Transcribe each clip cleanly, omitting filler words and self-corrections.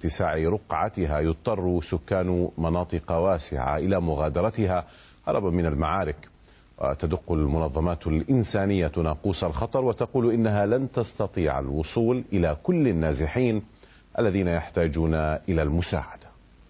اتساع رقعتها يضطر سكان مناطق واسعة إلى مغادرتها هربا من المعارك. وتدق المنظمات الإنسانية ناقوس الخطر وتقول إنها لن تستطيع الوصول إلى كل النازحين الذين يحتاجون إلى المساعدة.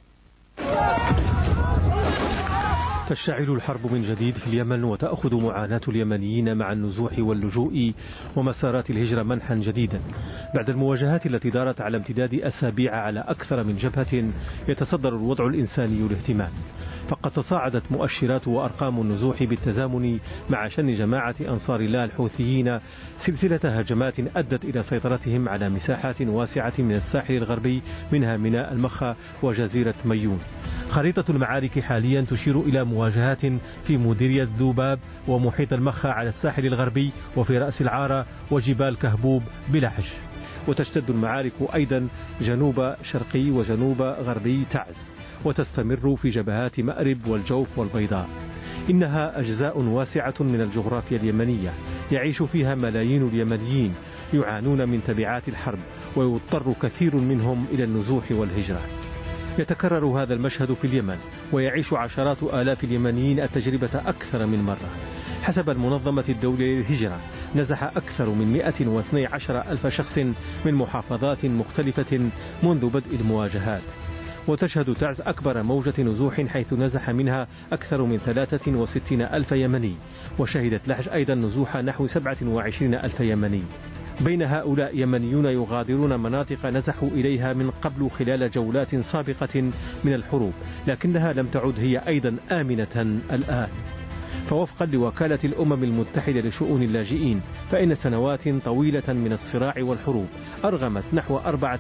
تشتعل الحرب من جديد في اليمن، وتأخذ معاناة اليمنيين مع النزوح واللجوء ومسارات الهجرة منحا جديدا بعد المواجهات التي دارت على امتداد أسابيع على أكثر من جبهة يتصدر الوضع الإنساني الاهتمام. فقد تصاعدت مؤشرات وأرقام النزوح بالتزامن مع شن جماعة أنصار الله الحوثيين سلسلة هجمات أدت إلى سيطرتهم على مساحات واسعة من الساحل الغربي، منها ميناء المخا وجزيرة ميون. خريطة المعارك حاليا تشير إلى مواجهات في مديرية ذوباب ومحيط المخا على الساحل الغربي وفي رأس العارة وجبال كهبوب بلحج. وتشتد المعارك أيضا جنوب شرقي وجنوب غربي تعز، وتستمر في جبهات مأرب والجوف والبيضاء. إنها أجزاء واسعة من الجغرافيا اليمنية يعيش فيها ملايين اليمنيين يعانون من تبعات الحرب، ويضطر كثير منهم إلى النزوح والهجرة. يتكرر هذا المشهد في اليمن، ويعيش عشرات آلاف اليمنيين التجربة أكثر من مرة. حسب المنظمة الدولية للهجرة، نزح أكثر من 112 ألف شخص من محافظات مختلفة منذ بدء المواجهات. وتشهد تعز أكبر موجة نزوح، حيث نزح منها أكثر من 63 ألف يمني، وشهدت لحج أيضا نزوح نحو 27 ألف يمني. بين هؤلاء يمنيون يغادرون مناطق نزحوا إليها من قبل خلال جولات سابقة من الحروب، لكنها لم تعد هي أيضا آمنة الآن. فوفقا لوكالة الأمم المتحدة لشؤون اللاجئين، فإن سنوات طويلة من الصراع والحروب أرغمت نحو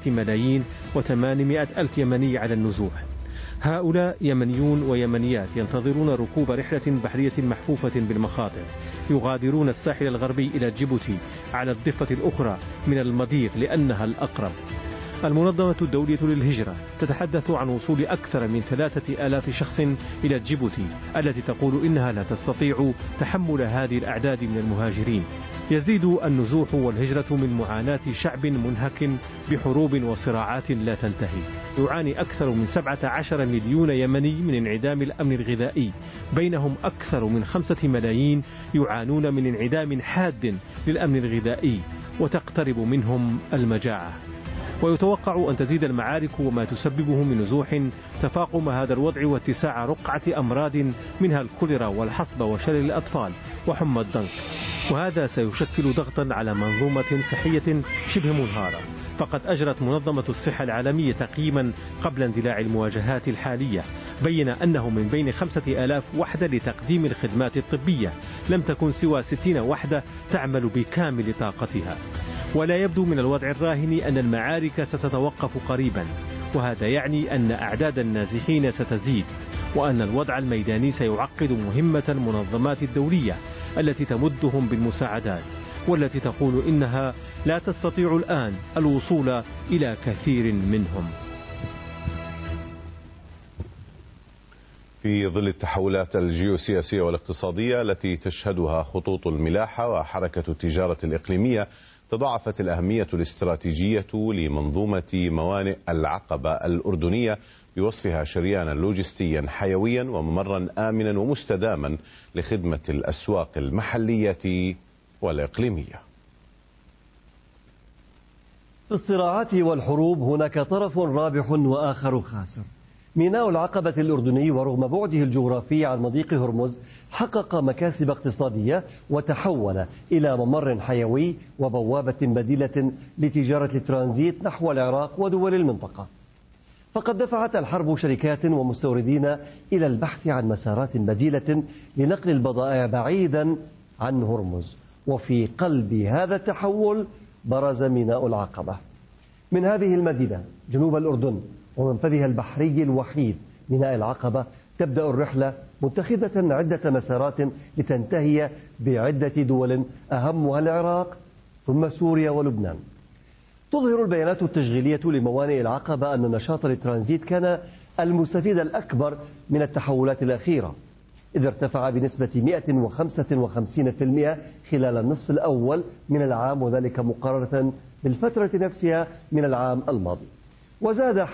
4,800,000 يمني على النزوح. هؤلاء يمنيون ويمنيات ينتظرون ركوب رحلة بحرية محفوفة بالمخاطر، يغادرون الساحل الغربي إلى جيبوتي على الضفة الأخرى من المضيق لأنها الأقرب. المنظمة الدولية للهجرة تتحدث عن وصول أكثر من 3,000 شخص إلى جيبوتي، التي تقول إنها لا تستطيع تحمل هذه الأعداد من المهاجرين. يزيد النزوح والهجرة من معاناة شعب منهك بحروب وصراعات لا تنتهي. يعاني أكثر من 17 مليون يمني من انعدام الأمن الغذائي، بينهم أكثر من 5 ملايين يعانون من انعدام حاد للأمن الغذائي، وتقترب منهم المجاعة. ويتوقع أن تزيد المعارك وما تسببه من نزوح تفاقم هذا الوضع واتساع رقعة أمراض منها الكوليرا والحصبة وشلل الأطفال وحمى الضنك، وهذا سيشكل ضغطا على منظومة صحية شبه منهارة. فقد أجرت منظمة الصحة العالمية تقييما قبل اندلاع المواجهات الحالية، بين أنه من بين 5,000 وحدة لتقديم الخدمات الطبية لم تكن سوى 60 وحدة تعمل بكامل طاقتها. ولا يبدو من الوضع الراهن أن المعارك ستتوقف قريبا، وهذا يعني أن أعداد النازحين ستزيد، وأن الوضع الميداني سيعقد مهمة المنظمات الدولية التي تمدهم بالمساعدات، والتي تقول إنها لا تستطيع الآن الوصول إلى كثير منهم. في ظل التحولات الجيوسياسية والاقتصادية التي تشهدها خطوط الملاحة وحركة التجارة الإقليمية، تضاعفت الأهمية الاستراتيجية لمنظومة موانئ العقبة الأردنية بوصفها شريانا لوجستيا حيويا وممرا آمنا ومستداما لخدمة الأسواق المحلية والإقليمية. في الصراعات والحروب هناك طرف رابح وآخر خاسر. ميناء العقبة الأردني ورغم بعده الجغرافي عن مضيق هرمز حقق مكاسب اقتصادية وتحول إلى ممر حيوي وبوابة بديلة لتجارة الترانزيت نحو العراق ودول المنطقة. فقد دفعت الحرب شركات ومستوردين إلى البحث عن مسارات بديلة لنقل البضائع بعيدا عن هرمز، وفي قلب هذا التحول برز ميناء العقبة. من هذه المدينة جنوب الأردن ومنفذها البحري الوحيد ميناء العقبة تبدأ الرحلة متخذة عدة مسارات لتنتهي بعدة دول أهمها العراق ثم سوريا ولبنان. تظهر البيانات التشغيلية لموانئ العقبة أن نشاط الترانزيت كان المستفيد الأكبر من التحولات الأخيرة، إذ ارتفع بنسبة 155% خلال النصف الأول من العام، وذلك مقارنة بالفترة نفسها من العام الماضي. وزاد